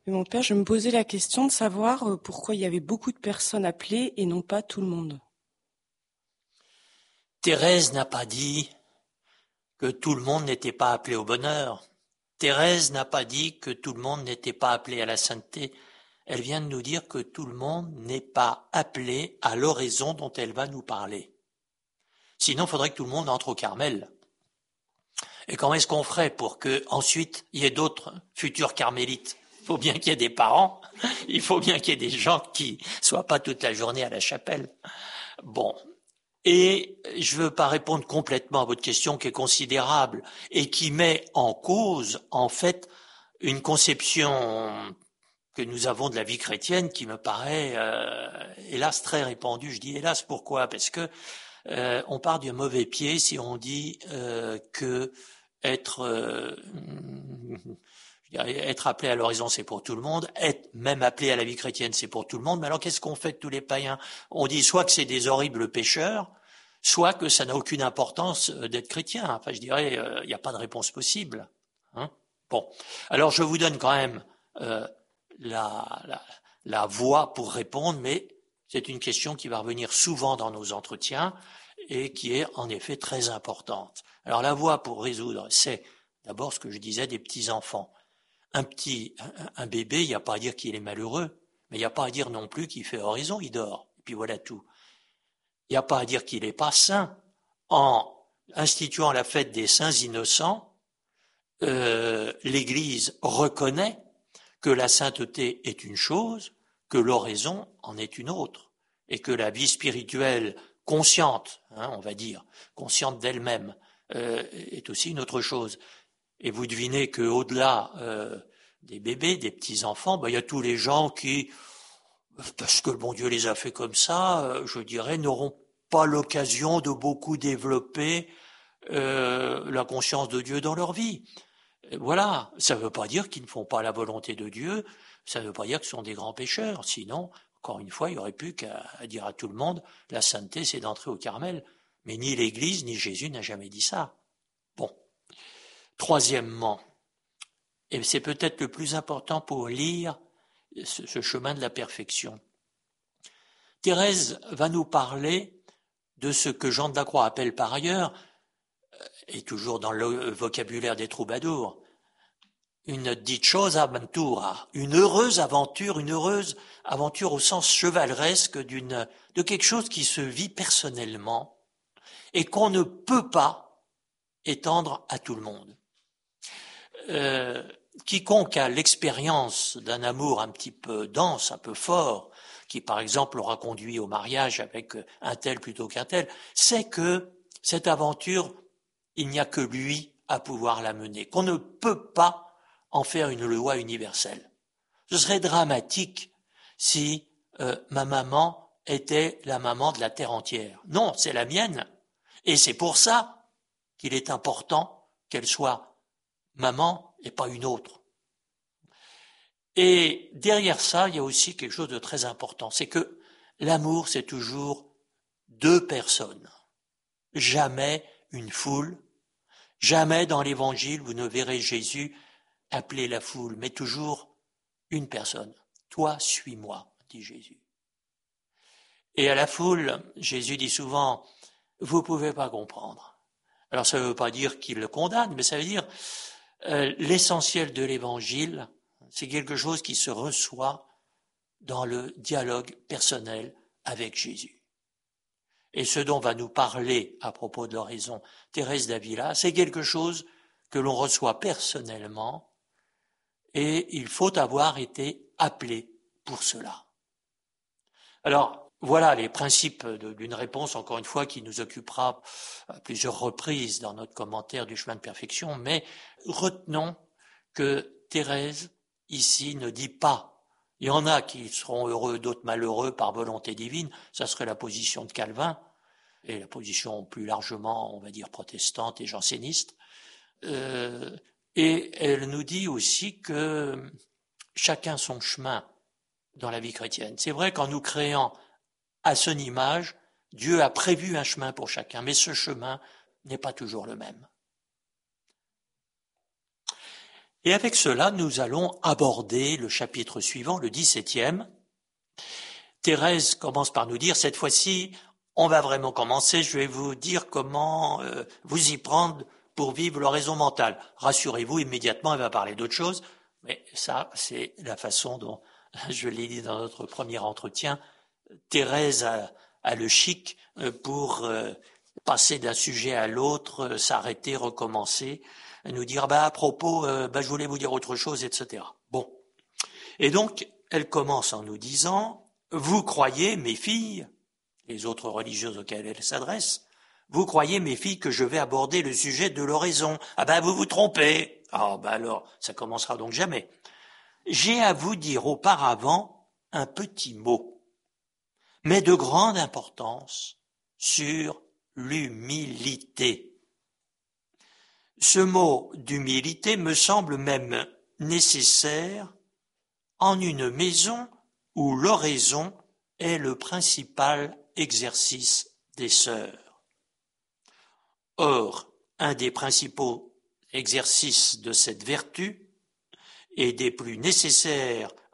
Mais mon père, je me posais la question de savoir pourquoi il y avait beaucoup de personnes appelées et non pas tout le monde. Thérèse n'a pas dit que tout le monde n'était pas appelé au bonheur. Thérèse n'a pas dit que tout le monde n'était pas appelé à la sainteté. Elle vient de nous dire que tout le monde n'est pas appelé à l'oraison dont elle va nous parler. Sinon, il faudrait que tout le monde entre au Carmel. Et comment est-ce qu'on ferait pour que ensuite il y ait d'autres futurs carmélites? Il faut bien qu'il y ait des parents, il faut bien qu'il y ait des gens qui soient pas toute la journée à la chapelle. Bon. Et je ne veux pas répondre complètement à votre question qui est considérable et qui met en cause, en fait, une conception que nous avons de la vie chrétienne qui me paraît, hélas, très répandue. Je dis hélas, pourquoi? Parce que on part du mauvais pied si on dit que être appelé à l'horizon, c'est pour tout le monde. Être même appelé à la vie chrétienne, c'est pour tout le monde. Mais alors, qu'est-ce qu'on fait de tous les païens? On dit soit que c'est des horribles pécheurs, soit que ça n'a aucune importance d'être chrétien. Enfin, je dirais, il n'y a pas de réponse possible. Hein, bon. Alors, je vous donne quand même la voie pour répondre, mais c'est une question qui va revenir souvent dans nos entretiens et qui est en effet très importante. Alors, la voie pour résoudre, c'est d'abord ce que je disais des petits-enfants. Un bébé, il n'y a pas à dire qu'il est malheureux, mais il n'y a pas à dire non plus qu'il fait oraison, il dort. Et puis voilà tout. Il n'y a pas à dire qu'il n'est pas saint. En instituant la fête des saints innocents, l'Église reconnaît que la sainteté est une chose, que l'oraison en est une autre, et que la vie spirituelle consciente, on va dire, consciente d'elle-même, est aussi une autre chose. Et vous devinez qu'au-delà des bébés, des petits-enfants, il y a tous les gens qui, parce que le bon Dieu les a fait comme ça, je dirais, n'auront pas l'occasion de beaucoup développer la conscience de Dieu dans leur vie. Et voilà, ça ne veut pas dire qu'ils ne font pas la volonté de Dieu, ça ne veut pas dire qu'ils sont des grands pécheurs, sinon, encore une fois, il n'y aurait plus qu'à dire à tout le monde, la sainteté c'est d'entrer au Carmel. Mais ni l'Église, ni Jésus n'a jamais dit ça. Bon. Troisièmement, et c'est peut-être le plus important pour lire ce chemin de la perfection, Thérèse va nous parler de ce que Jean de la Croix appelle par ailleurs, et toujours dans le vocabulaire des troubadours, une dichosa aventura, une heureuse aventure au sens chevaleresque de quelque chose qui se vit personnellement et qu'on ne peut pas étendre à tout le monde. Quiconque a l'expérience d'un amour un petit peu dense, un peu fort, qui par exemple aura conduit au mariage avec un tel plutôt qu'un tel, sait que cette aventure, il n'y a que lui à pouvoir la mener, qu'on ne peut pas en faire une loi universelle. Ce serait dramatique si ma maman était la maman de la terre entière. Non, c'est la mienne. Et c'est pour ça qu'il est important qu'elle soit maman et pas une autre. Et derrière ça, il y a aussi quelque chose de très important, c'est que l'amour, c'est toujours deux personnes, jamais une foule. Jamais dans l'Évangile vous ne verrez Jésus appeler la foule, mais toujours une personne. Toi, suis-moi, dit Jésus. Et à la foule, Jésus dit souvent, vous ne pouvez pas comprendre. Alors ça ne veut pas dire qu'il le condamne, mais ça veut dire l'essentiel de l'Évangile, c'est quelque chose qui se reçoit dans le dialogue personnel avec Jésus. Et ce dont va nous parler à propos de l'oraison Thérèse d'Avila, c'est quelque chose que l'on reçoit personnellement et il faut avoir été appelé pour cela. Alors, voilà les principes d'une réponse, encore une fois, qui nous occupera à plusieurs reprises dans notre commentaire du chemin de perfection, mais retenons que Thérèse, ici, ne dit pas. Il y en a qui seront heureux, d'autres malheureux par volonté divine, ça serait la position de Calvin, et la position plus largement, on va dire, protestante et janséniste. Et elle nous dit aussi que chacun son chemin dans la vie chrétienne. C'est vrai qu'en nous créant à son image, Dieu a prévu un chemin pour chacun, mais ce chemin n'est pas toujours le même. Et avec cela, nous allons aborder le chapitre suivant, le 17e. Thérèse commence par nous dire, cette fois-ci, on va vraiment commencer, je vais vous dire comment vous y prendre pour vivre l'oraison mentale. Rassurez-vous, immédiatement, elle va parler d'autre chose, mais ça, c'est la façon dont, je l'ai dit dans notre premier entretien, Thérèse a le chic pour passer d'un sujet à l'autre, s'arrêter, recommencer, nous dire à propos, je voulais vous dire autre chose, etc. Bon. Et donc, elle commence en nous disant, vous croyez, mes filles, les autres religieuses auxquelles elle s'adresse, vous croyez, mes filles, que je vais aborder le sujet de l'oraison. Vous vous trompez. Alors, ça commencera donc jamais. J'ai à vous dire auparavant un petit mot, mais de grande importance, sur l'humilité. Ce mot d'humilité me semble même nécessaire en une maison où l'oraison est le principal exercice des sœurs. Or, un des principaux exercices de cette vertu et des plus nécessaires